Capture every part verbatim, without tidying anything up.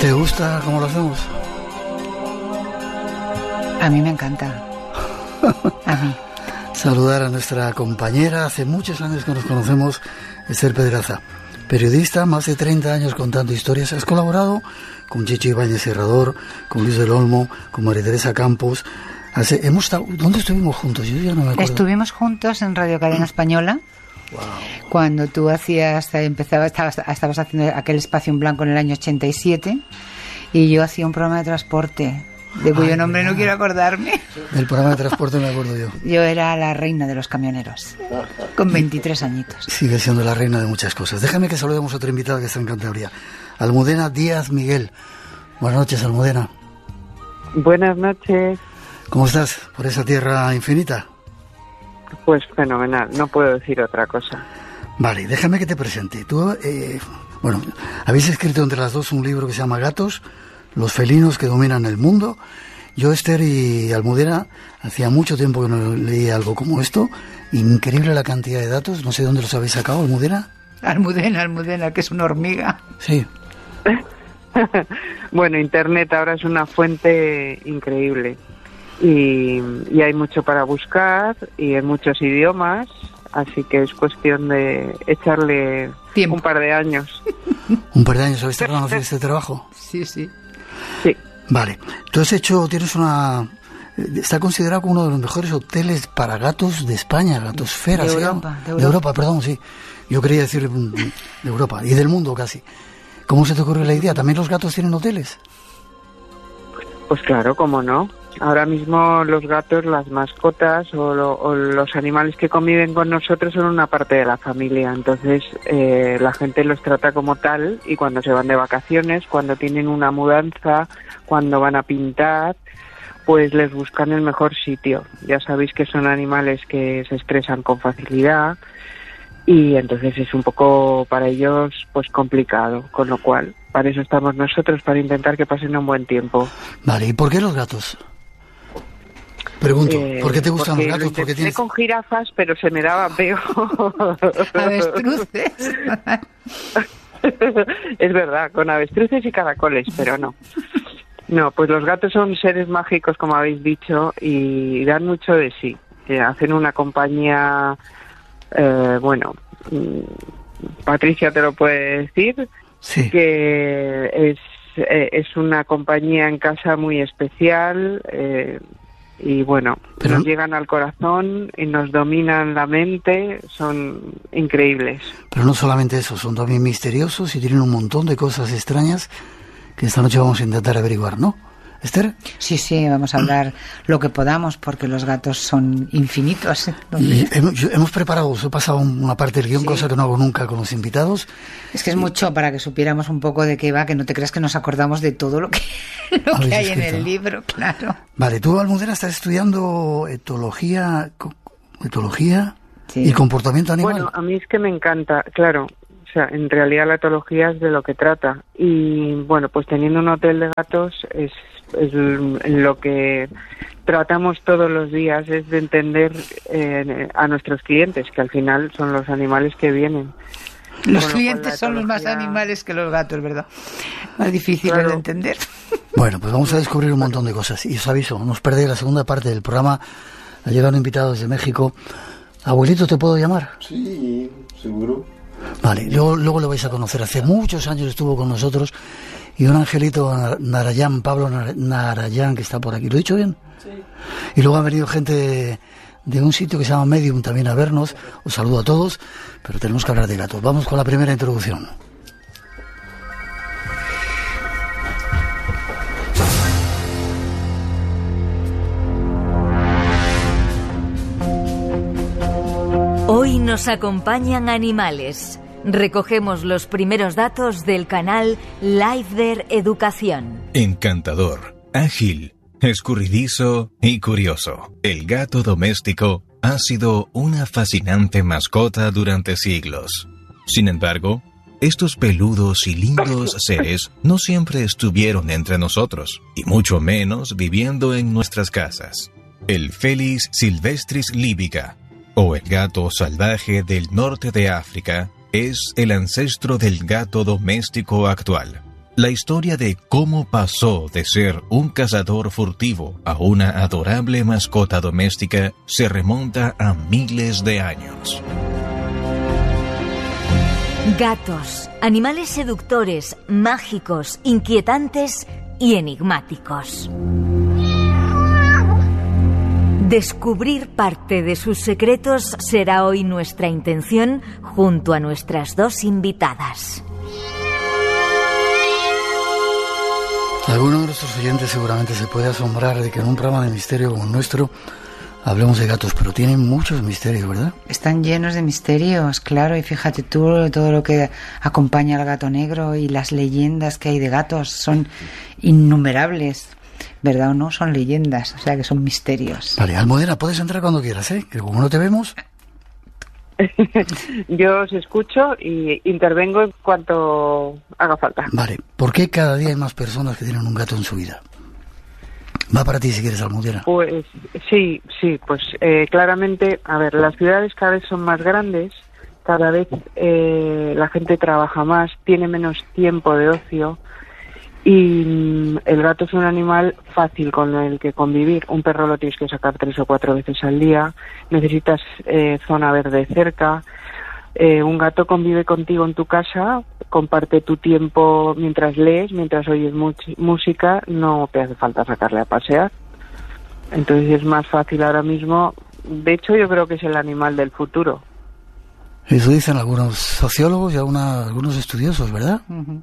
¿Te gusta cómo lo hacemos? A mí me encanta. A mí. Saludar a nuestra compañera, hace muchos años que nos conocemos, Esther Pedraza. Periodista, más de treinta años contando historias. Has colaborado con Chicho Ibáñez Herrador, con Luis del Olmo, con María Teresa Campos. Hace, hemos estado, ¿dónde estuvimos juntos? Yo ya no me acuerdo. Estuvimos juntos en Radio Cadena Española. Wow. Cuando tú hacías, empezabas, estabas, estabas haciendo aquel espacio en blanco en el año ochenta y siete, y yo hacía un programa de transporte, de cuyo Ay, nombre mira. no quiero acordarme. Del programa de transporte me acuerdo yo. Yo era la reina de los camioneros, con veintitrés añitos. Sigue siendo la reina de muchas cosas. Déjame que saludemos a otra invitada que está en Cantabria. Almudena Díaz Miguel. Buenas noches, Almudena. Buenas noches. ¿Cómo estás por esa tierra infinita? Pues fenomenal, no puedo decir otra cosa. Vale, déjame que te presente. Tú, eh, bueno, habéis escrito entre las dos un libro que se llama Gatos, los felinos que dominan el mundo. Yo, Esther y Almudena, hacía mucho tiempo que no leía algo como esto. Increíble la cantidad de datos, no sé dónde los habéis sacado, Almudena. Almudena, Almudena, que es una hormiga. Sí. Bueno, Internet ahora es una fuente increíble. Y, y hay mucho para buscar y en muchos idiomas, así que es cuestión de echarle Tiempo. un par de años. ¿Un par de años habéis tardado en hacer este trabajo? Sí, sí. Sí. Vale. Tú has hecho, tienes una... Está considerado como uno de los mejores hoteles para gatos de España, Gatosfera. De ¿sí? Europa, de Europa. De Europa, perdón, sí. Yo quería decir de Europa y del mundo casi. ¿Cómo se te ocurrió la idea? ¿También los gatos tienen hoteles? Pues claro, cómo no. Ahora mismo los gatos, las mascotas o, lo, o los animales que conviven con nosotros son una parte de la familia. Entonces eh, la gente los trata como tal y cuando se van de vacaciones, cuando tienen una mudanza, cuando van a pintar, pues les buscan el mejor sitio. Ya sabéis que son animales que se estresan con facilidad y entonces es un poco para ellos pues complicado, con lo cual para eso estamos nosotros, para intentar que pasen un buen tiempo. Vale, ¿y por qué los gatos? Pregunto, eh, ¿por qué te gustan los gatos? Porque tienes... con jirafas, pero se me daba peor. Avestruces. Es verdad, con avestruces y caracoles, pero no. No, pues los gatos son seres mágicos, como habéis dicho, y dan mucho de sí. Eh, hacen una compañía, eh, bueno, Patricia te lo puede decir, sí. que es, eh, es una compañía en casa muy especial, eh, y bueno, Pero... nos llegan al corazón y nos dominan la mente, son increíbles. Pero no solamente eso, son también misteriosos y tienen un montón de cosas extrañas que esta noche vamos a intentar averiguar, ¿no? ¿Esther? Sí, sí, vamos a hablar lo que podamos porque los gatos son infinitos. Y hemos, hemos preparado, os he pasado una parte del guión, sí. Cosa que no hago nunca con los invitados. Es que es mucho para que supiéramos un poco de qué va, que no te creas que nos acordamos de todo lo que, lo que hay escrito en el libro, claro. Vale, tú, Almudena, estás estudiando etología, etología sí. y comportamiento animal. Bueno, a mí es que me encanta, claro. O sea, en realidad la etología es de lo que trata. Y bueno, pues teniendo un hotel de gatos es, es lo que tratamos todos los días, es de entender eh, a nuestros clientes, que al final son los animales que vienen. Los clientes son los más animales que los gatos, ¿verdad? Más difíciles claro. de entender. Bueno, pues vamos a descubrir un montón de cosas. Y os aviso, no os perdéis la segunda parte del programa. Ha llegado un invitado desde México. Abuelito, ¿te puedo llamar? Sí, seguro. Vale, luego, luego lo vais a conocer. Hace muchos años estuvo con nosotros y un angelito Narayán, Pablo Narayán, que está por aquí. ¿Lo he dicho bien? Sí. Y luego ha venido gente de, de un sitio que se llama Medium también a vernos. Os saludo a todos, pero tenemos que hablar de gatos. Vamos con la primera introducción. Hoy nos acompañan animales. Recogemos los primeros datos del canal Liveder Educación. Encantador, ágil, escurridizo y curioso. El gato doméstico ha sido una fascinante mascota durante siglos. Sin embargo, estos peludos y lindos seres no siempre estuvieron entre nosotros, y mucho menos viviendo en nuestras casas. El Felis silvestris libica, o el gato salvaje del norte de África, es el ancestro del gato doméstico actual. La historia de cómo pasó de ser un cazador furtivo a una adorable mascota doméstica se remonta a miles de años. Gatos, animales seductores, mágicos, inquietantes y enigmáticos. Descubrir parte de sus secretos será hoy nuestra intención junto a nuestras dos invitadas. Alguno de nuestros oyentes seguramente se puede asombrar de que en un programa de misterio como el nuestro hablemos de gatos, pero tienen muchos misterios, ¿verdad? Están llenos de misterios, claro, y fíjate tú todo lo que acompaña al gato negro y las leyendas que hay de gatos son innumerables, ¿verdad o no? Son leyendas, o sea que son misterios. Vale, Almudena, puedes entrar cuando quieras, ¿eh? Que como no te vemos... Yo os escucho y intervengo en cuanto haga falta. Vale, ¿por qué cada día hay más personas que tienen un gato en su vida? Va para ti si quieres, Almudena. Pues sí, sí, pues eh, claramente, a ver, las ciudades cada vez son más grandes, cada vez eh, la gente trabaja más, tiene menos tiempo de ocio y mm, el gato es un animal fácil con el que convivir. Un perro lo tienes que sacar tres o cuatro veces al día, necesitas eh, zona verde cerca. Eh, un gato convive contigo en tu casa, comparte tu tiempo mientras lees, mientras oyes mu- música, no te hace falta sacarle a pasear. Entonces es más fácil ahora mismo. De hecho, yo creo que es el animal del futuro. Eso dicen algunos sociólogos y alguna, algunos estudiosos, ¿verdad? Uh-huh.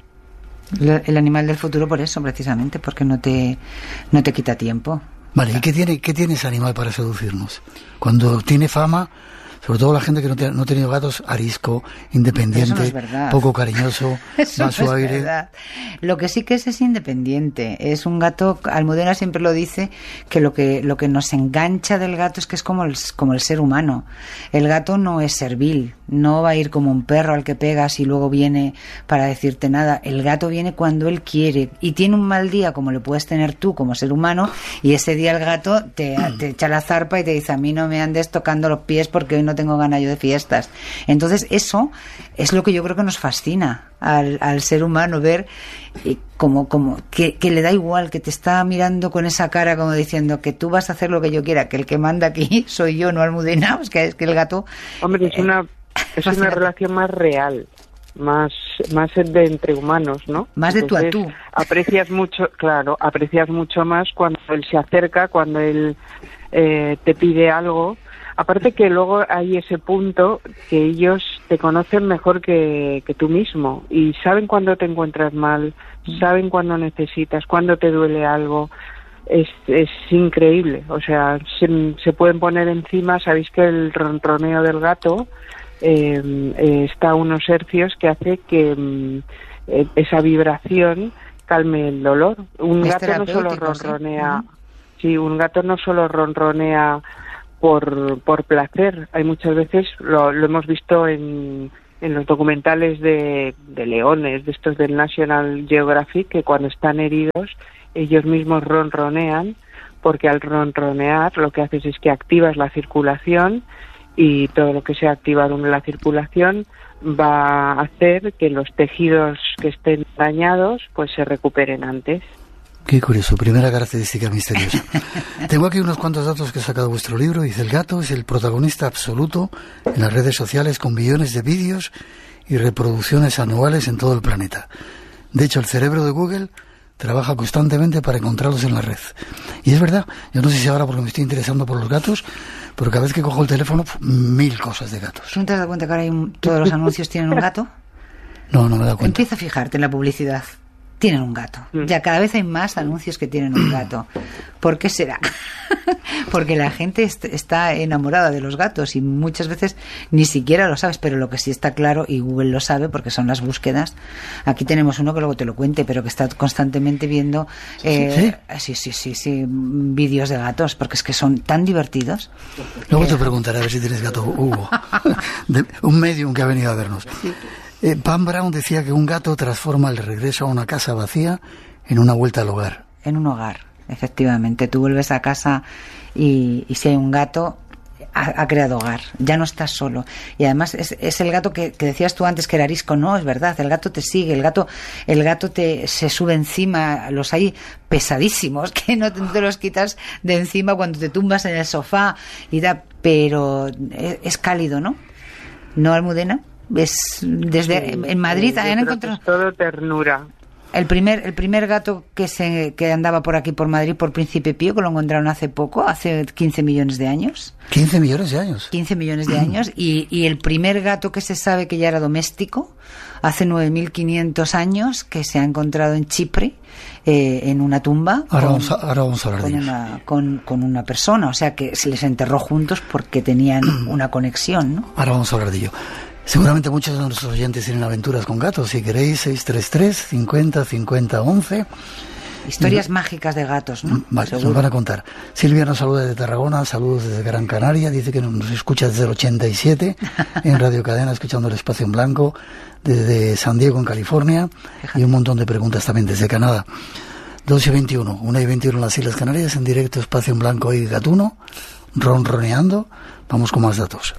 El animal del futuro por eso, precisamente, porque no te, no te quita tiempo. Vale, ¿y qué tiene, qué tiene ese animal para seducirnos? Cuando tiene fama, sobre todo la gente que no, te, no ha tenido gatos, arisco, independiente, no es poco cariñoso, eso va a no su es aire. Verdad. Lo que sí que es es independiente. Es un gato, Almudena siempre lo dice, que lo que lo que nos engancha del gato es que es como el, como el ser humano. El gato no es servil, no va a ir como un perro al que pegas y luego viene para decirte nada. El gato viene cuando él quiere y tiene un mal día como lo puedes tener tú como ser humano y ese día el gato te, te echa la zarpa y te dice: a mí no me andes tocando los pies porque hoy no tengo ganas yo de fiestas. Entonces eso es lo que yo creo que nos fascina al, al ser humano, ver eh, como, como que, que le da igual, que te está mirando con esa cara como diciendo que tú vas a hacer lo que yo quiera, que el que manda aquí soy yo, no Almudena. Es que, es que el gato... Hombre, es una, es una relación más real, más más de entre humanos, ¿no? Más de Entonces, tú a tú. Aprecias mucho, claro, aprecias mucho más cuando él se acerca, cuando él eh, te pide algo. Aparte que luego hay ese punto que ellos te conocen mejor que, que tú mismo y saben cuando te encuentras mal, saben cuando necesitas, cuando te duele algo. Es, es increíble, o sea, se, se pueden poner encima. Sabéis que el ronroneo del gato eh, eh, está a unos hercios que hace que eh, esa vibración calme el dolor. Un Es gato no solo ronronea, sí. sí, un gato no solo ronronea por, por placer. Hay muchas veces, lo, lo hemos visto en, en los documentales de, de leones, de estos del National Geographic, que cuando están heridos ellos mismos ronronean, porque al ronronear lo que haces es que activas la circulación y todo lo que se ha activado en la circulación va a hacer que los tejidos que estén dañados pues se recuperen antes. Qué curioso, primera característica misteriosa. Tengo aquí unos cuantos datos que he sacado de vuestro libro. Dice: el gato es el protagonista absoluto en las redes sociales con billones de vídeos y reproducciones anuales en todo el planeta. De hecho, el cerebro de Google trabaja constantemente para encontrarlos en la red. Y es verdad, yo no sé si ahora porque me estoy interesando por los gatos, pero cada vez que cojo el teléfono, mil cosas de gatos. ¿Tú no te has dado cuenta que ahora hay un, todos los anuncios tienen un gato? No, no me he dado cuenta. Empieza a fijarte en la publicidad. Tienen un gato. Ya cada vez hay más anuncios que tienen un gato. ¿Por qué será? Porque la gente est- está enamorada de los gatos y muchas veces ni siquiera lo sabes, pero lo que sí está claro, y Google lo sabe porque son las búsquedas. Aquí tenemos uno que luego te lo cuente, pero que está constantemente viendo eh, ¿Sí? sí, sí, sí, sí, vídeos de gatos, porque es que son tan divertidos. Luego eh, te preguntaré a ver si tienes gato, Hugo. De, un medium que ha venido a vernos. Sí. Eh, Pam Brown decía que un gato transforma el regreso a una casa vacía en una vuelta al hogar. En un hogar, efectivamente. Tú vuelves a casa y, y si hay un gato, ha, ha creado hogar, ya no estás solo. Y además es, es el gato que, que decías tú antes que era arisco, no, es verdad, el gato te sigue, el gato el gato te se sube encima, los hay pesadísimos que no te, no te los quitas de encima cuando te tumbas en el sofá y da, pero es, es cálido, ¿no? ¿No, Almudena? Es desde sí, en Madrid han encontrado todo ternura. El primer, el primer gato que se que andaba por aquí por Madrid por Príncipe Pío, que lo encontraron hace poco, hace quince millones de años. ¿quince millones de años? quince millones de años. Y, y el primer gato que se sabe que ya era doméstico, hace nueve mil quinientos años, que se ha encontrado en Chipre, eh, en una tumba. Ahora, con, vamos, a, ahora vamos a hablar con de una, con, con una persona. O sea que se les enterró juntos porque tenían una conexión, ¿no? Ahora vamos a hablar de ello. Seguramente muchos de nuestros oyentes tienen aventuras con gatos. Si queréis, seis tres tres, cincuenta, cincuenta, once. Historias y... mágicas de gatos, ¿no? Vale, seguro. Nos van a contar. Silvia nos saluda desde Tarragona, saludos desde Gran Canaria. Dice que nos escucha desde el ochenta y siete en Radio Cadena, escuchando el Espacio en Blanco, desde San Diego, en California. Fíjate. Y un montón de preguntas también desde Canadá. dos y veintiuno, una y veintiuno en las Islas Canarias, en directo Espacio en Blanco y Gatuno, ronroneando. Vamos con más datos.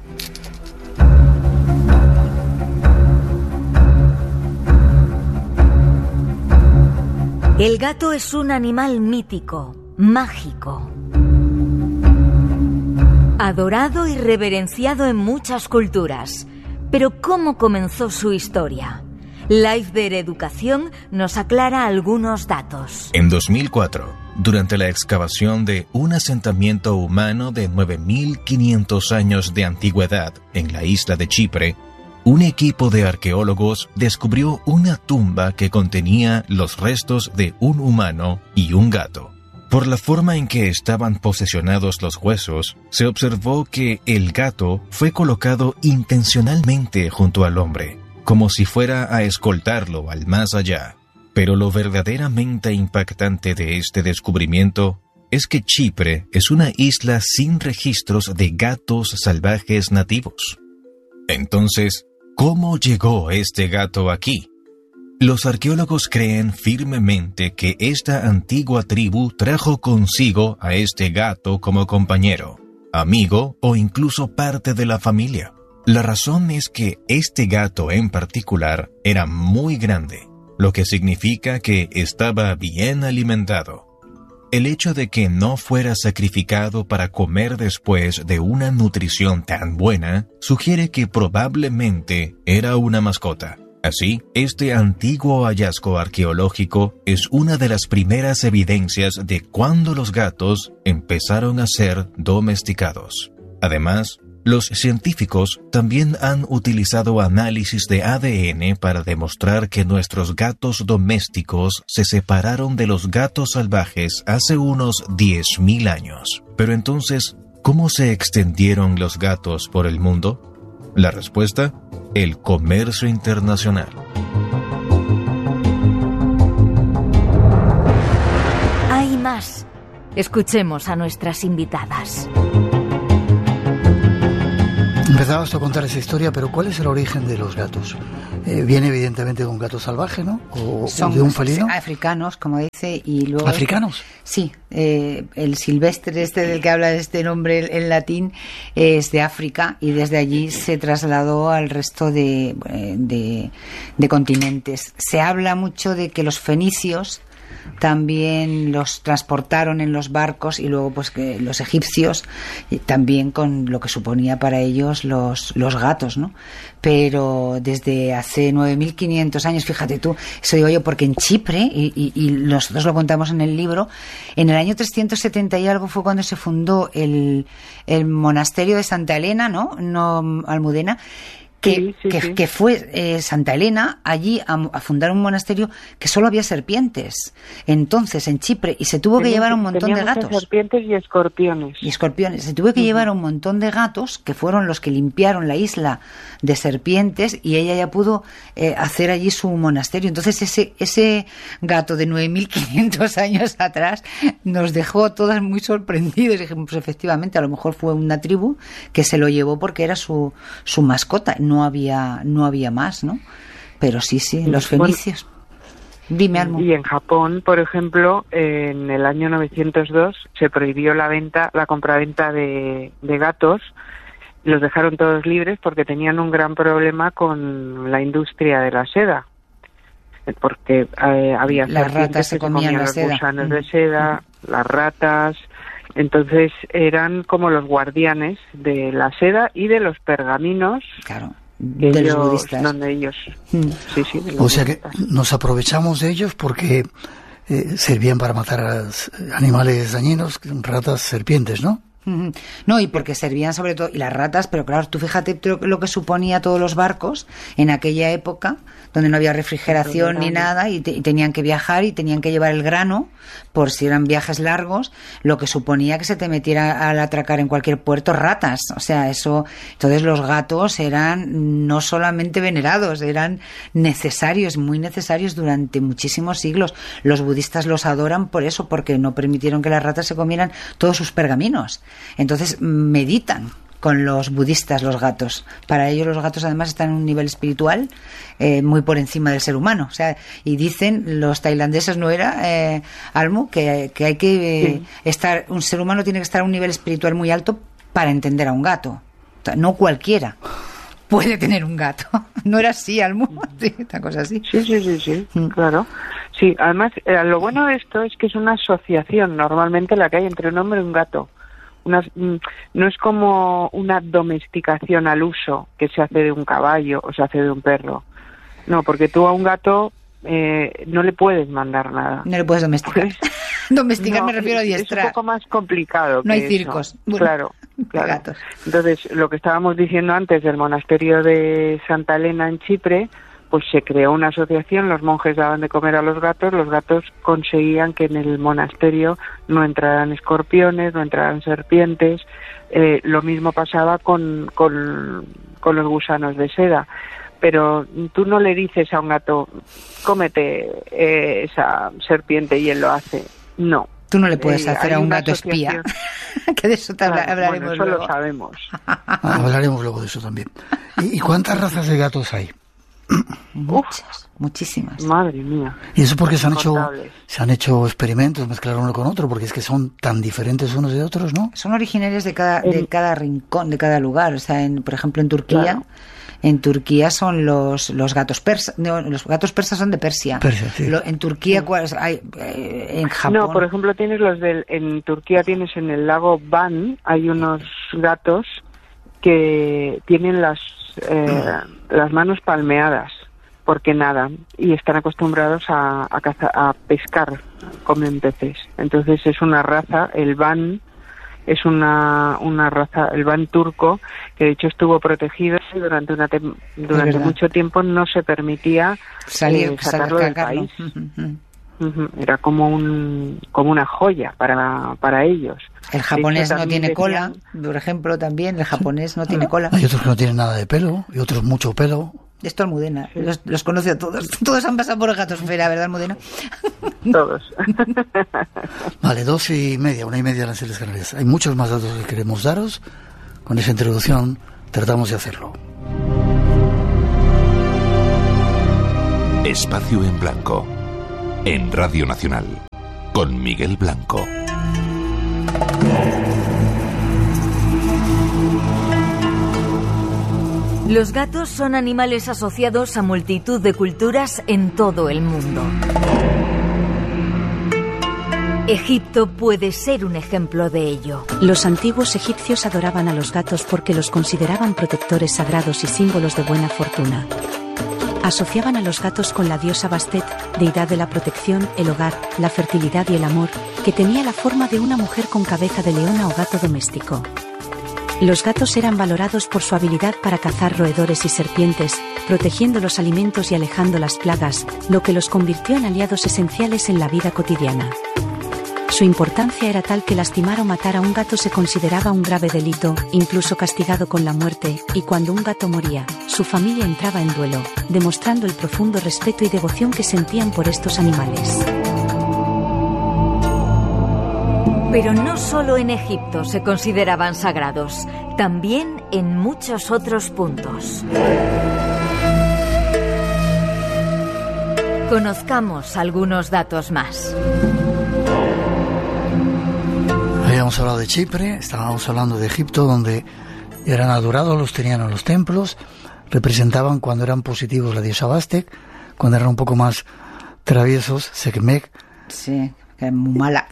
El gato es un animal mítico, mágico, adorado y reverenciado en muchas culturas. Pero ¿cómo comenzó su historia? Lifebear Educación nos aclara algunos datos. En dos mil cuatro, durante la excavación de un asentamiento humano de nueve mil quinientos años de antigüedad en la isla de Chipre, un equipo de arqueólogos descubrió una tumba que contenía los restos de un humano y un gato. Por la forma en que estaban posesionados los huesos, se observó que el gato fue colocado intencionalmente junto al hombre, como si fuera a escoltarlo al más allá. Pero lo verdaderamente impactante de este descubrimiento es que Chipre es una isla sin registros de gatos salvajes nativos. Entonces, ¿cómo llegó este gato aquí? Los arqueólogos creen firmemente que esta antigua tribu trajo consigo a este gato como compañero, amigo o incluso parte de la familia. La razón es que este gato en particular era muy grande, lo que significa que estaba bien alimentado. El hecho de que no fuera sacrificado para comer después de una nutrición tan buena sugiere que probablemente era una mascota. Así, este antiguo hallazgo arqueológico es una de las primeras evidencias de cuándo los gatos empezaron a ser domesticados. Además, los científicos también han utilizado análisis de A D N para demostrar que nuestros gatos domésticos se separaron de los gatos salvajes hace unos diez mil años. Pero entonces, ¿cómo se extendieron los gatos por el mundo? La respuesta: el comercio internacional. Hay más. Escuchemos a nuestras invitadas. Empezabas a contar esa historia, pero ¿cuál es el origen de los gatos? Eh, ¿Viene evidentemente de un gato salvaje, no? ¿O Son de un felino? Africanos, como dice, y luego... ¿Africanos? Sí, eh, el silvestre este del que habla de este nombre en latín es de África y desde allí se trasladó al resto de, de, de continentes. Se habla mucho de que los fenicios también los transportaron en los barcos y luego pues que los egipcios también con lo que suponía para ellos los, los gatos, ¿no? Pero desde hace nueve mil quinientos años, fíjate tú, eso digo yo porque en Chipre, y, y, y nosotros lo contamos en el libro, en el año trescientos setenta y algo fue cuando se fundó el, el monasterio de Santa Elena, ¿no? No, Almudena. Que, sí, sí, que, sí. que fue eh, Santa Elena allí a, a fundar un monasterio que solo había serpientes entonces en Chipre y se tuvo que Tenía, llevar a un montón de gatos serpientes y escorpiones y escorpiones se tuvo que uh-huh. llevar a un montón de gatos que fueron los que limpiaron la isla de serpientes y ella ya pudo eh, hacer allí su monasterio. Entonces ese ese gato de nueve mil quinientos años atrás nos dejó a todas muy sorprendidos y dijimos, pues efectivamente a lo mejor fue una tribu que se lo llevó porque era su, su mascota. No había, no había más, ¿no? Pero sí, sí, los fenicios. Dime, Almo. Y en Japón, por ejemplo, en el año novecientos dos se prohibió la venta, la compraventa de, de gatos. Los dejaron todos libres porque tenían un gran problema con la industria de la seda. Porque eh, había las ratas que se comían, comían la los seda. gusanos Mm. de seda, mm. las ratas. Entonces eran como los guardianes de la seda y de los pergaminos. Claro, de de ellos, los budistas. Donde ellos, Mm. sí, sí, de los O sea que budistas. nos aprovechamos de ellos porque eh, servían para matar a los animales dañinos, ratas, serpientes, ¿no? Ujú. No, y porque servían sobre todo, y las ratas, pero claro, tú fíjate lo que suponía todos los barcos en aquella época, donde no había refrigeración ni nada, y, te, y tenían que viajar y tenían que llevar el grano, por si eran viajes largos, lo que suponía que se te metiera al atracar en cualquier puerto ratas, o sea, eso, entonces los gatos eran no solamente venerados, eran necesarios, muy necesarios durante muchísimos siglos. Los budistas los adoran por eso, porque no permitieron que las ratas se comieran todos sus pergaminos. Entonces meditan con los budistas los gatos. Para ellos los gatos además están en un nivel espiritual eh, muy por encima del ser humano. O sea, y dicen los tailandeses, ¿no era, eh, Almu? Que, que hay que eh, sí. estar, un ser humano tiene que estar a un nivel espiritual muy alto para entender a un gato. O sea, no cualquiera puede tener un gato. ¿No era así, Almu? Sí, una cosa así. Sí, sí, sí, sí, Mm. claro. Sí, además, eh, lo bueno de esto es que es una asociación normalmente la que hay entre un hombre y un gato. Una, mm, no es como una domesticación al uso que se hace de un caballo o se hace de un perro. No, porque tú a un gato eh, no le puedes mandar nada. No le puedes domesticar. Pues, domesticar no, me refiero a es- diestra. Es un poco más complicado. No hay que circos. eso. Bueno, claro, claro. gatos. Entonces, lo que estábamos diciendo antes del monasterio de Santa Elena en Chipre, pues se creó una asociación, los monjes daban de comer a los gatos, los gatos conseguían que en el monasterio no entraran escorpiones, no entraran serpientes. Eh, lo mismo pasaba con, con, con los gusanos de seda. Pero tú no le dices a un gato, cómete eh, esa serpiente, y él lo hace. No. Tú no le puedes Eh, hacer hay a un una gato espía. asociación. Que de eso te habla- Claro, hablaremos bueno, eso luego. lo sabemos. Ah, hablaremos luego de eso también. ¿Y, y cuántas razas de gatos hay? Muchas, muchísimas. Madre mía. Y eso porque se han hecho Incontables. se han hecho experimentos, mezclar uno con otro, porque es que son tan diferentes unos de otros, ¿no? Son originarios de cada, de En- cada rincón, de cada lugar. O sea, en, por ejemplo, en Turquía, Claro. en Turquía son los, los gatos persas. No, los gatos persas son de Persia. Persia, sí. Lo- en Turquía, ¿cuáles hay? Eh, en Japón. No, por ejemplo, tienes los del, en Turquía tienes en el lago Van, hay unos gatos que tienen las, eh, las manos palmeadas porque nadan y están acostumbrados a, a, caza- a pescar, comen peces. Entonces es una raza, el Van, es una, una raza, el Van turco, que de hecho estuvo protegido y durante, una tem- durante verdad. mucho tiempo no se permitía salir, eh, sacarlo del sacarlo. país. Ujú, ujú. Ujú, era como un como una joya para para ellos. El japonés De hecho, no también tiene cola, decían- por ejemplo, también. El japonés no tiene cola. Hay otros que no tienen nada de pelo y otros mucho pelo. Esto Almudena, los, los conoce a todos. Todos han pasado por Gatosfera, ¿verdad, Almudena? todos. Vale, dos y media, una y media en las Islas Canarias. Hay muchos más datos que queremos daros. Con esa introducción tratamos de hacerlo. Espacio en Blanco, en Radio Nacional, con Miguel Blanco. Los gatos son animales asociados a multitud de culturas en todo el mundo. Egipto puede ser un ejemplo de ello. Los antiguos egipcios adoraban a los gatos porque los consideraban protectores sagrados y símbolos de buena fortuna. Asociaban a los gatos con la diosa Bastet, deidad de la protección, el hogar, la fertilidad y el amor, que tenía la forma de una mujer con cabeza de leona o gato doméstico. Los gatos eran valorados por su habilidad para cazar roedores y serpientes, protegiendo los alimentos y alejando las plagas, lo que los convirtió en aliados esenciales en la vida cotidiana. Su importancia era tal que lastimar o matar a un gato se consideraba un grave delito, incluso castigado con la muerte, y cuando un gato moría, su familia entraba en duelo, demostrando el profundo respeto y devoción que sentían por estos animales. Pero no solo en Egipto se consideraban sagrados, también en muchos otros puntos. Conozcamos algunos datos más. Habíamos hablado de Chipre, estábamos hablando de Egipto, donde eran adorados, los tenían en los templos, representaban cuando eran positivos la diosa Bastet, cuando eran un poco más traviesos, Sekhmet. Sí, que era muy mala.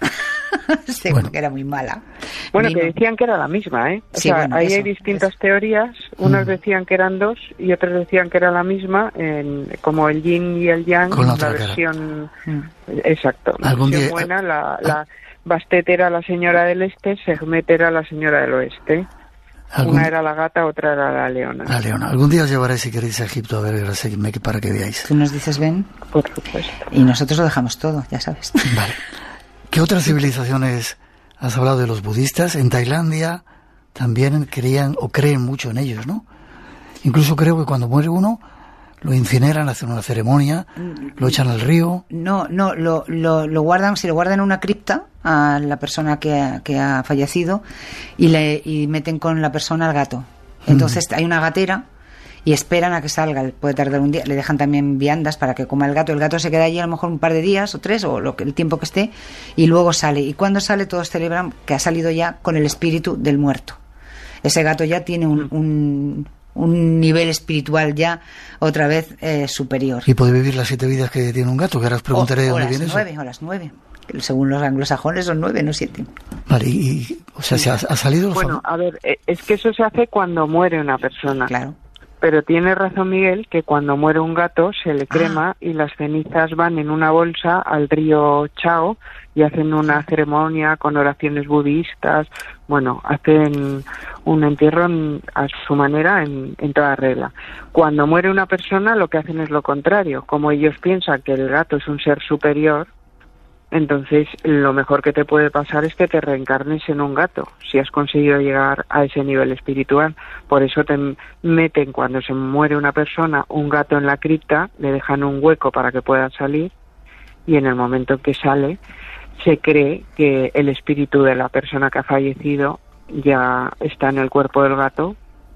Sí, bueno. que era muy mala. Bueno, Vino. que decían que era la misma, ¿eh? O sí, sea, bueno, ahí eso, hay distintas eso. teorías. Unas mm. decían que eran dos y otras decían que era la misma, en, como el yin y el yang, con la, la versión... Mm. Exacto, la ¿Algún versión día... buena, la, la Bastet era la señora del este, Sekhmet era la señora del oeste. ¿Algún... Una era la gata, otra era la leona. La leona. Algún día os llevaré, si queréis, a Egipto a ver a Sekhmet para que veáis. Tú nos dices ven. Por supuesto. Y nosotros lo dejamos todo, ya sabes. Vale. ¿Qué otras civilizaciones has hablado de los budistas? En Tailandia también creían o creen mucho en ellos, ¿no? Incluso creo que cuando muere uno lo incineran, hacen una ceremonia, lo echan al río. No, no, lo, lo, lo guardan, si lo guardan en una cripta a la persona que ha, que ha fallecido y le y meten con la persona al gato. Entonces mm. hay una gatera y esperan a que salga, puede tardar un día, le dejan también viandas para que coma el gato, el gato se queda allí a lo mejor un par de días o tres o lo que, el tiempo que esté y luego sale, y cuando sale todos celebran que ha salido ya con el espíritu del muerto. Ese gato ya tiene un, un, un nivel espiritual ya otra vez eh, superior. ¿Y puede vivir las siete vidas que tiene un gato? Que ahora os preguntaré de o, o dónde viene nueve, eso. O las nueve, según los anglosajones son nueve, no siete. Vale, y, o sea, ¿se ha, ha salido? Bueno, a ver, es que eso se hace cuando muere una persona. Claro. Pero tiene razón Miguel que cuando muere un gato se le crema ah. y las cenizas van en una bolsa al río Chao y hacen una ceremonia con oraciones budistas. Bueno, hacen un entierro en, a su manera en, en toda regla. Cuando muere una persona lo que hacen es lo contrario. Como ellos piensan que el gato es un ser superior, entonces lo mejor que te puede pasar es que te reencarnes en un gato, si has conseguido llegar a ese nivel espiritual. Por eso te meten, cuando se muere una persona, un gato en la cripta, le dejan un hueco para que pueda salir, y en el momento en que sale se cree que el espíritu de la persona que ha fallecido ya está en el cuerpo del gato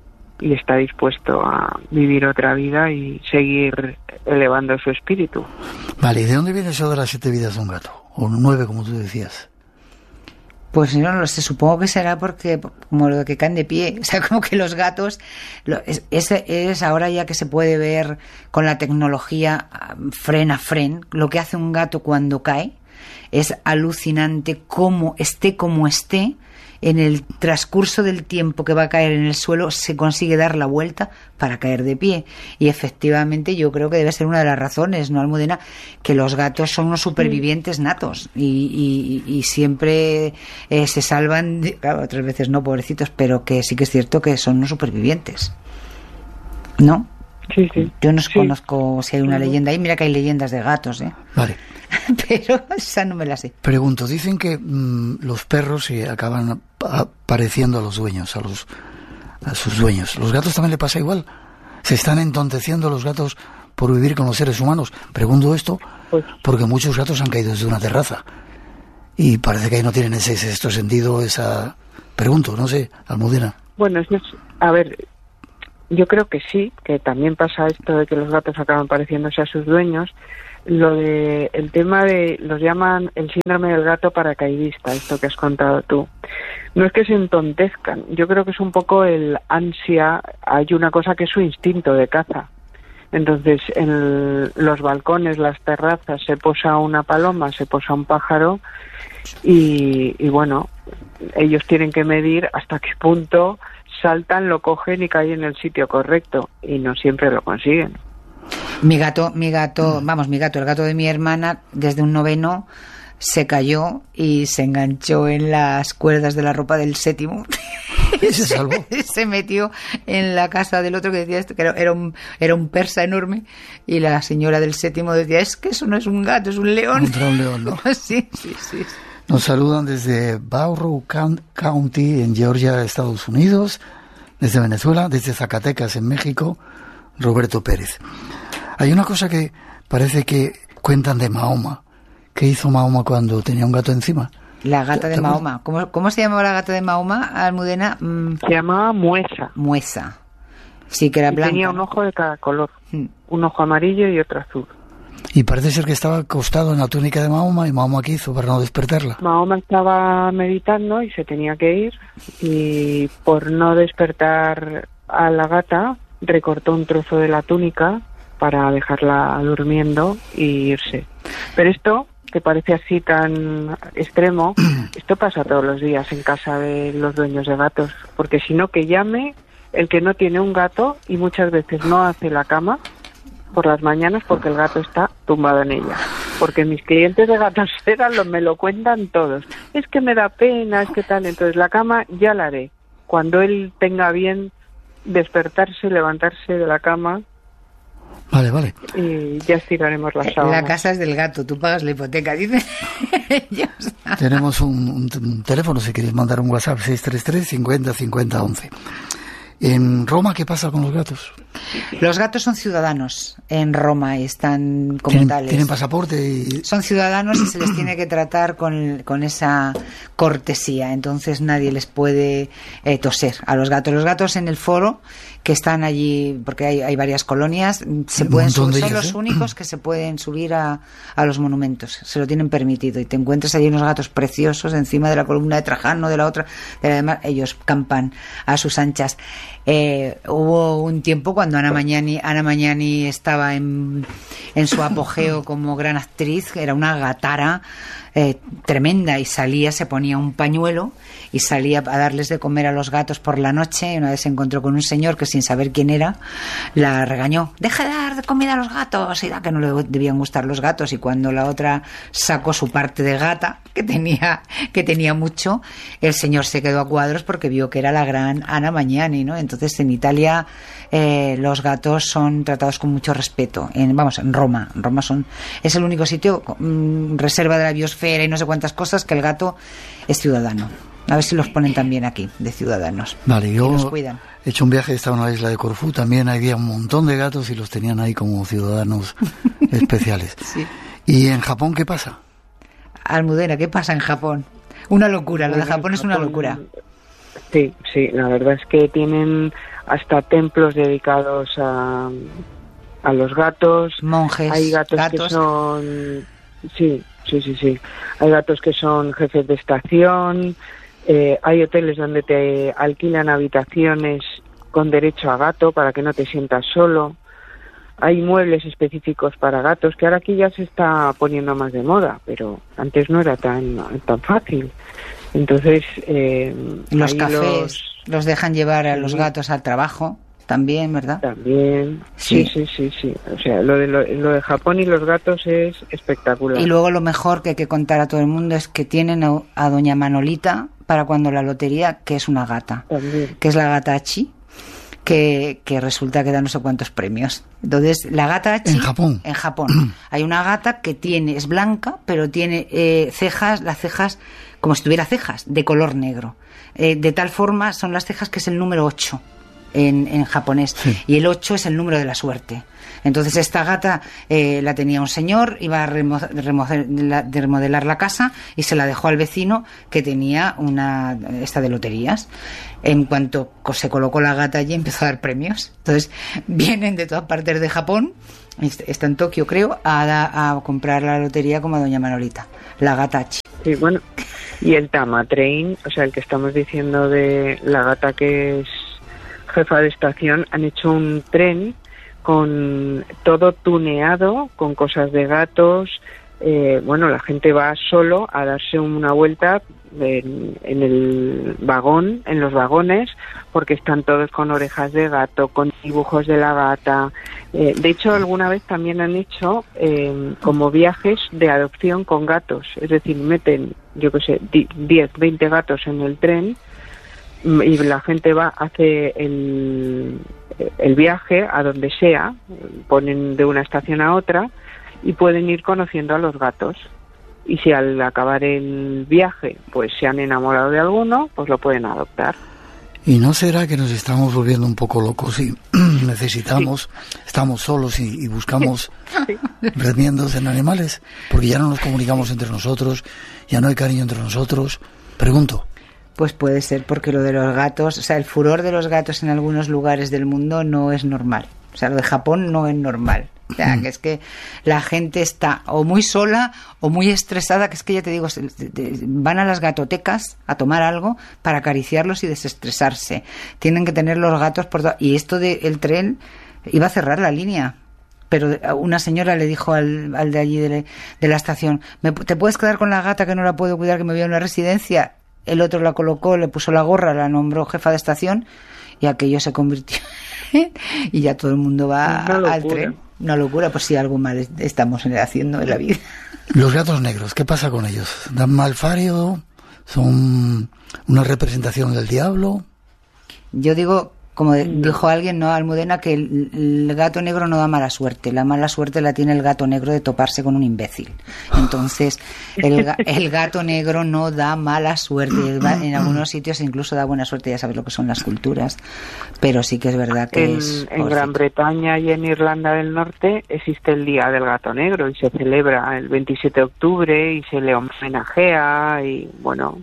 y está dispuesto a vivir otra vida y seguir elevando su espíritu. Vale, ¿y de dónde viene eso de las siete vidas de un gato? O nueve, como tú decías. Pues no lo sé, supongo que será porque, como lo que caen de pie, o sea, como que los gatos, lo, es, es, es ahora ya que se puede ver con la tecnología fren a fren, lo que hace un gato cuando cae, es alucinante cómo esté como esté, en el transcurso del tiempo que va a caer en el suelo se consigue dar la vuelta para caer de pie. Y efectivamente yo creo que debe ser una de las razones, ¿no, Almudena? Que los gatos son unos supervivientes natos y, y, y siempre eh, se salvan, de, claro, otras veces no, pobrecitos, pero que sí que es cierto que son unos supervivientes, ¿no? Sí, sí. Yo no sí. conozco si hay una leyenda ahí, mira que hay leyendas de gatos, ¿eh? Vale. Pero esa no me la sé. Pregunto, dicen que mmm, los perros se acaban pareciendo a los dueños, a los a sus dueños. ¿Los gatos también le pasa igual? ¿Se están entonteciendo los gatos por vivir con los seres humanos? Pregunto esto porque muchos gatos han caído desde una terraza y parece que ahí no tienen ese sexto sentido, esa... Pregunto, no sé, Almudena. Bueno, es, a ver, yo creo que sí, que también pasa esto de que los gatos acaban pareciéndose a sus dueños. Lo de el tema de, los llaman el síndrome del gato paracaidista, esto que has contado tú. No es que se entontezcan, yo creo que es un poco el ansia, hay una cosa que es su instinto de caza. Entonces, en los balcones, las terrazas, se posa una paloma, se posa un pájaro y, y bueno, ellos tienen que medir hasta qué punto saltan, lo cogen y caen en el sitio correcto, y no siempre lo consiguen. Mi gato, mi gato, vamos, mi gato, el gato de mi hermana, desde un noveno se cayó y se enganchó en las cuerdas de la ropa del séptimo. ¿Y se salvó? Se metió en la casa del otro que decía esto, que era, era un era un persa enorme, y la señora del séptimo decía, es que eso no es un gato, es un león. Contra un león, ¿no? Sí, sí, sí. Nos saludan desde Barrow County, en Georgia, Estados Unidos, desde Venezuela, desde Zacatecas, en México, Roberto Pérez. Hay una cosa que parece que cuentan de Mahoma. ¿Qué hizo Mahoma cuando tenía un gato encima? La gata de Mahoma. ¿Cómo, ¿Cómo se llamaba la gata de Mahoma, Almudena? Mm. Se llamaba Muesa. Muesa. Sí, que era y blanca. Tenía un ojo de cada color. Mm. Un ojo amarillo y otro azul. Y parece ser que estaba acostado en la túnica de Mahoma, y Mahoma, ¿qué hizo para no despertarla? Mahoma estaba meditando y se tenía que ir, y por no despertar a la gata recortó un trozo de la túnica para dejarla durmiendo y irse. Pero esto, que parece así tan extremo, esto pasa todos los días en casa de los dueños de gatos, porque si no, que llame el que no tiene un gato y muchas veces no hace la cama por las mañanas porque el gato está tumbado en ella. Porque mis clientes de Gatosfera lo, me lo cuentan todos. Es que me da pena, es que tal. Entonces la cama ya la haré. Cuando él tenga bien despertarse, levantarse de la cama. Vale, vale. Y ya estiraremos la sábana. La casa es del gato, tú pagas la hipoteca, dice. Tenemos un, un, un teléfono, si queréis mandar un WhatsApp, seis tres tres, cincuenta, cincuenta, once. En Roma, ¿qué pasa con los gatos? Los gatos son ciudadanos en Roma y están como ¿Tienen, tales. ¿Tienen pasaporte? Y... Son ciudadanos y se les tiene que tratar con, con esa cortesía. Entonces nadie les puede eh, toser a los gatos. Los gatos en el foro, que están allí, porque hay, hay varias colonias, se pueden subir, son ellas, los ¿eh? únicos que se pueden subir a, a los monumentos. Se lo tienen permitido. Y te encuentras allí unos gatos preciosos encima de la columna de Trajano, de la otra. De la demás, ellos campan a sus anchas. Eh, hubo un tiempo cuando Ana Magnani, Ana Magnani estaba en, en su apogeo como gran actriz, era una gatara eh, tremenda, y salía, se ponía un pañuelo y salía a darles de comer a los gatos por la noche, y una vez se encontró con un señor que, sin saber quién era, la regañó: deja de dar de comida a los gatos, y da que no le debían gustar los gatos. Y cuando la otra sacó su parte de gata, que tenía, que tenía mucho, el señor se quedó a cuadros porque vio que era la gran Ana Magnani, ¿no? Entonces en Italia eh, los gatos son tratados con mucho respeto. En, vamos, en Roma, en Roma son, es el único sitio, mmm, reserva de la biosfera y no sé cuántas cosas, que el gato es ciudadano. A ver si los ponen también aquí, de ciudadanos. Vale, yo los cuidan. He hecho un viaje, estaba en la isla de Corfú, también había un montón de gatos y los tenían ahí como ciudadanos especiales. Sí. ¿Y en Japón qué pasa? Almudena, ¿qué pasa en Japón? Una locura, lo de Japón es una locura. Sí, sí, la verdad es que tienen hasta templos dedicados a, a los gatos. Monjes, hay gatos, gatos que son... Sí, sí, sí, sí. Hay gatos que son jefes de estación. Eh, hay hoteles donde te alquilan habitaciones con derecho a gato para que no te sientas solo. Hay muebles específicos para gatos, que ahora aquí ya se está poniendo más de moda, pero antes no era tan, tan fácil. Entonces, eh, los cafés los... los dejan llevar a los gatos al trabajo también, ¿verdad? También, sí, sí, sí, sí. sí. O sea, lo de, lo, lo de Japón y los gatos es espectacular. Y luego lo mejor que hay que contar a todo el mundo es que tienen a, a doña Manolita para cuando la lotería, que es una gata, también. Que es la gata Achi, que, que resulta que da no sé cuántos premios. Entonces, la gata Achi... En Japón. En Japón. Hay una gata que tiene, es blanca, pero tiene eh, cejas, las cejas, como si tuviera cejas, de color negro. Eh, de tal forma, son las cejas que es el número ocho. En, en japonés, sí. Y el ocho es el número de la suerte. Entonces esta gata eh, la tenía un señor, iba a remo- remodelar, remodelar la casa y se la dejó al vecino que tenía una esta de loterías. En cuanto se colocó la gata allí, empezó a dar premios. Entonces vienen de todas partes de Japón, está en Tokio creo, a, a comprar la lotería como a doña Manolita, la gata Achi. Sí, bueno, y el Tama Train, o sea, el que estamos diciendo de la gata que es jefa de estación, han hecho un tren con todo tuneado, con cosas de gatos. Eh, bueno, la gente va solo a darse una vuelta en, en el vagón, en los vagones, porque están todos con orejas de gato, con dibujos de la gata. Eh, de hecho, alguna vez también han hecho eh, como viajes de adopción con gatos. Es decir, meten, yo qué sé, diez, veinte gatos en el tren, y la gente va, hace el, el viaje a donde sea, ponen de una estación a otra y pueden ir conociendo a los gatos. Y si al acabar el viaje pues se han enamorado de alguno, pues lo pueden adoptar. ¿Y no será que nos estamos volviendo un poco locos y necesitamos, sí. estamos solos y, y buscamos sí. remiendos en animales? Porque ya no nos comunicamos entre nosotros, ya no hay cariño entre nosotros. Pregunto. Pues puede ser, porque lo de los gatos, o sea, el furor de los gatos en algunos lugares del mundo no es normal. O sea, lo de Japón no es normal. O sea, que es que la gente está o muy sola o muy estresada, que es que ya te digo, se- te- te- van a las gatotecas a tomar algo para acariciarlos y desestresarse. Tienen que tener los gatos por todo. Y esto del tren iba a cerrar la línea. Pero una señora le dijo al, al de allí de, de la estación, ¿Me, ¿te puedes quedar con la gata que no la puedo cuidar, que me voy a una residencia? El otro la colocó, le puso la gorra, la nombró jefa de estación y aquello se convirtió y ya todo el mundo va Una al locura. tren. Una locura, pues sí, algo mal estamos haciendo en la vida. Los gatos negros, ¿qué pasa con ellos? ¿Dan mal fario? ¿Son una representación del diablo? Yo digo, como dijo alguien, ¿no? Almudena, que el, el gato negro no da mala suerte. La mala suerte la tiene el gato negro de toparse con un imbécil. Entonces, el, ga- el gato negro no da mala suerte. En algunos sitios incluso da buena suerte, ya sabes lo que son las culturas. Pero sí que es verdad que En, es... en Gran Bretaña y en Irlanda del Norte existe el Día del Gato Negro y se celebra el veintisiete de octubre y se le homenajea y bueno,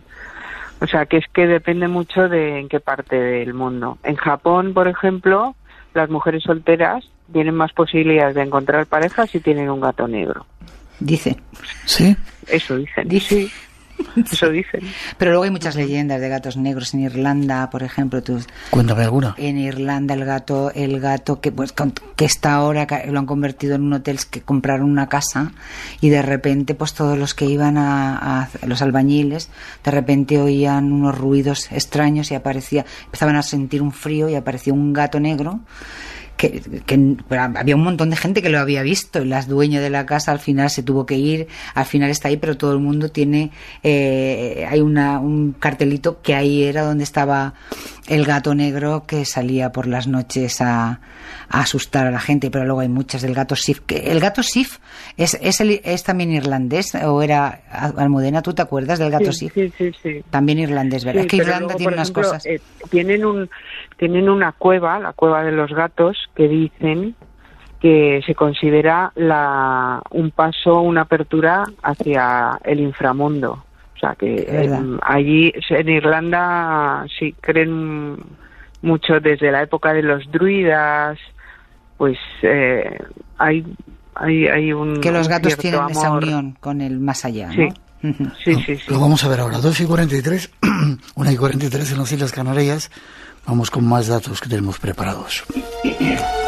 o sea que es que depende mucho de en qué parte del mundo. En Japón, por ejemplo, las mujeres solteras tienen más posibilidades de encontrar pareja si tienen un gato negro. Dice. ¿Sí? Eso dicen. Dice. Sí, eso dicen. Pero luego hay muchas leyendas de gatos negros en Irlanda, por ejemplo. Tú, Cuéntame alguna. en Irlanda el gato, el gato que pues con- que está ahora que lo han convertido en un hotel, es que compraron una casa y de repente pues todos los que iban a, a los albañiles de repente oían unos ruidos extraños y aparecía, empezaban a sentir un frío y apareció un gato negro. Que, que había un montón de gente que lo había visto y las dueñas de la casa al final se tuvo que ir, al final está ahí, pero todo el mundo tiene eh, hay una, un cartelito que ahí era donde estaba el gato negro que salía por las noches a, a asustar a la gente. Pero luego hay muchas del gato Sif, que el gato Sif es, es, el, es también irlandés, o era Almudena, ¿tú te acuerdas del gato Sí, Sif? sí, sí, sí. También irlandés, ¿verdad? Sí, es que pero Irlanda luego, tiene por unas ejemplo, cosas. eh, tienen un tienen una cueva, la cueva de los gatos, que dicen que se considera la un paso, una apertura hacia el inframundo. O sea que Es verdad. eh, allí en Irlanda sí creen mucho desde la época de los druidas, pues eh, hay hay hay un Que los un gatos cierto tienen esa amor. unión con el más allá, Sí. ¿no? Ujú. Sí, sí, sí. Lo vamos a ver ahora. dos y cuarenta y tres, una y cuarenta y tres en las Islas Canarias. Vamos con más datos que tenemos preparados.